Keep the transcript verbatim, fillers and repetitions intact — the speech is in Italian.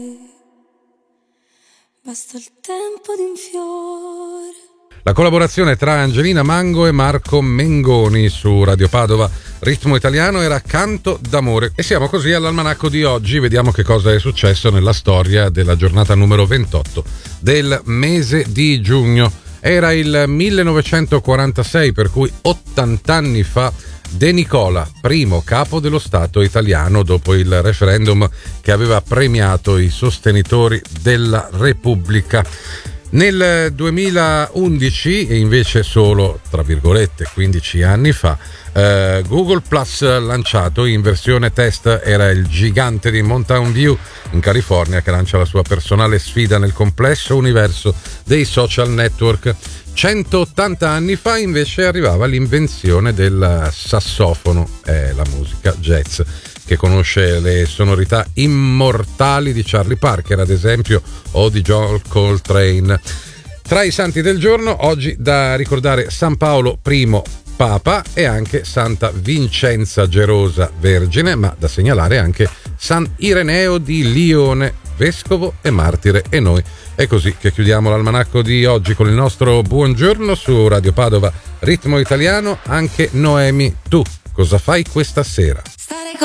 Basta il tempo di un fiore. La collaborazione tra Angelina Mango e Marco Mengoni su Radio Padova Ritmo Italiano era Canto d'amore. E siamo così all'almanacco di oggi. Vediamo che cosa è successo nella storia della giornata numero ventotto del mese di giugno. Era il millenovecentoquarantasei, per cui ottanta anni fa De Nicola, primo capo dello Stato italiano dopo il referendum che aveva premiato i sostenitori della Repubblica. Nel duemilaundici, e invece solo, tra virgolette, quindici anni fa, eh, Google Plus lanciato in versione test. Era il gigante di Mountain View in California che lancia la sua personale sfida nel complesso universo dei social network. centottanta anni fa invece arrivava l'invenzione del sassofono, è la musica jazz che conosce le sonorità immortali di Charlie Parker, ad esempio, o di John Coltrane. Tra i santi del giorno, oggi da ricordare San Paolo I Papa e anche Santa Vincenza Gerosa Vergine, ma da segnalare anche San Ireneo di Lione, vescovo e martire. E noi è così che chiudiamo l'almanacco di oggi con il nostro buongiorno su Radio Padova Ritmo Italiano. Anche Noemi, tu cosa fai questa sera?